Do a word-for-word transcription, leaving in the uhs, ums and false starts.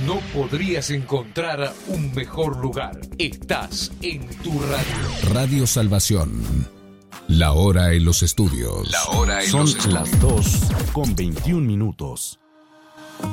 No podrías encontrar un mejor lugar. Estás en tu radio. Radio Salvación. La hora en los estudios. La hora en Son los estudios. las dos con veintiún minutos.